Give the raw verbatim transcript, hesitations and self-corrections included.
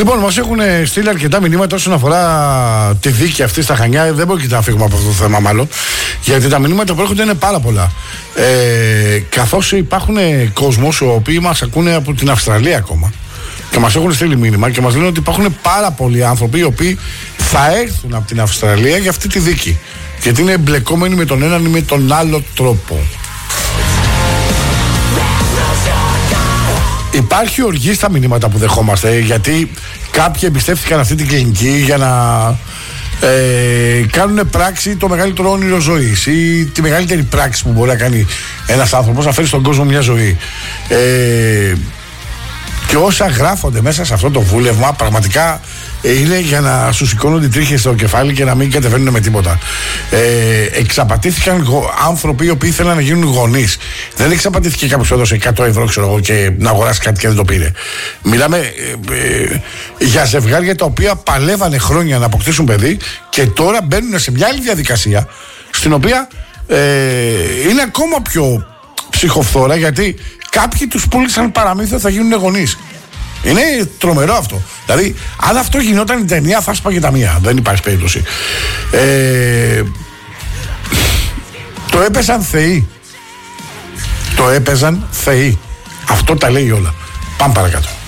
Λοιπόν, μας έχουν στείλει αρκετά μηνύματα όσον αφορά τη δίκη αυτή στα Χανιά. Δεν μπορεί να φύγουμε από αυτό το θέμα, μάλλον. Γιατί τα μηνύματα που έρχονται είναι πάρα πολλά. Ε, καθώς υπάρχουν κόσμος οι οποίοι μας ακούνε από την Αυστραλία ακόμα. Και μας έχουν στείλει μήνυμα και μας λένε ότι υπάρχουν πάρα πολλοί άνθρωποι οι οποίοι θα έρθουν από την Αυστραλία για αυτή τη δίκη. Γιατί είναι εμπλεκόμενοι με τον έναν ή με τον άλλο τρόπο. Υπάρχει οργή στα μηνύματα που δεχόμαστε, γιατί κάποιοι εμπιστεύτηκαν αυτή την κλινική για να ε, κάνουν πράξη το μεγαλύτερο όνειρο ζωής ή τη μεγαλύτερη πράξη που μπορεί να κάνει ένας άνθρωπος, να φέρει στον κόσμο μια ζωή. Ε, και όσα γράφονται μέσα σε αυτό το βούλευμα πραγματικά είναι για να σου σηκώνονται τρίχες στο κεφάλι και να μην κατεβαίνουν με τίποτα. Ε, εξαπατήθηκαν γο, άνθρωποι οι οποίοι ήθελαν να γίνουν γονείς. Δεν εξαπατήθηκε κάποιος που έδωσε εκατό ευρώ ξέρω εγώ, και να αγοράσει κάτι και δεν το πήρε. Μιλάμε ε, ε, για ζευγάρια τα οποία παλεύανε χρόνια να αποκτήσουν παιδί και τώρα μπαίνουν σε μια άλλη διαδικασία στην οποία ε, είναι ακόμα πιο ψυχοφθόρα, γιατί κάποιοι τους πούλησαν παραμύθια θα γίνουν γονείς. Είναι τρομερό αυτό. Δηλαδή, αν αυτό γινόταν η ταινία, θα σπάγε τα μία. Δεν υπάρχει περίπτωση. Ε, το έπαιζαν θεοί. Το έπαιζαν θεοί. Αυτό τα λέει όλα. Πάμε παρακάτω.